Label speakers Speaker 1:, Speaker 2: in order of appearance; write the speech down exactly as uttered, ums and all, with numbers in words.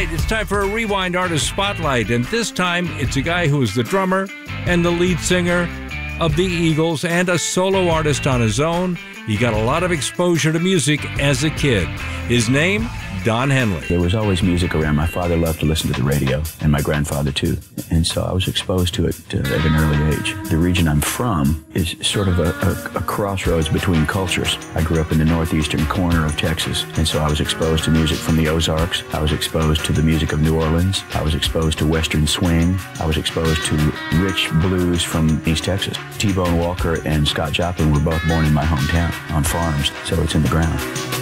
Speaker 1: right, it's time for a Rewind Artist Spotlight, and this time it's a guy who is the drummer and the lead singer of the Eagles and a solo artist on his own. He got a lot of exposure to music as a kid. His name, Don Henley.
Speaker 2: There was always music around. My father loved to listen to the radio, and my grandfather too. And so I was exposed to it uh, at an early age. The region I'm from is sort of a, a, a crossroads between cultures. I grew up in the northeastern corner of Texas, and so I was exposed to music from the Ozarks. I was exposed to the music of New Orleans. I was exposed to Western swing. I was exposed to rich blues from East Texas. T-Bone Walker and Scott Joplin were both born in my hometown on farms, so it's in the ground.